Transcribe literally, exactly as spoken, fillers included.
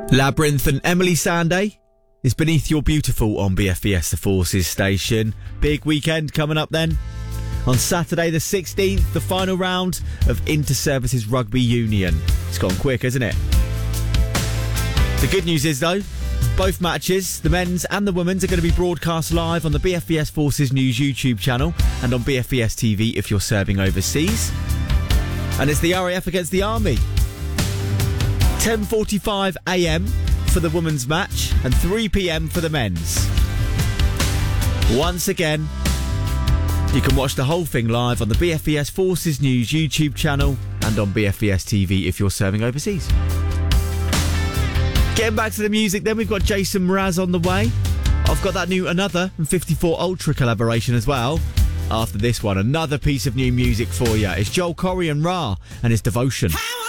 Labyrinth and Emily Sandé is Beneath Your Beautiful on B F B S The Forces station. Big weekend coming up then. On Saturday the sixteenth, the final round of Inter-Services Rugby Union. It's gone quick, hasn't it? The good news is, though, both matches, the men's and the women's, are going to be broadcast live on the B F B S Forces News YouTube channel and on B F B S T V if you're serving overseas. And it's the R A F against the Army. ten forty-five a m for the women's match and three p m for the men's. Once again, you can watch the whole thing live on the B F B S Forces News YouTube channel and on B F B S T V if you're serving overseas. Getting back to the music then, we've got Jason Mraz on the way. I've got that new Another and fifty-four Ultra collaboration as well. After this one, another piece of new music for you. It's Joel Corey and Ra and his Devotion.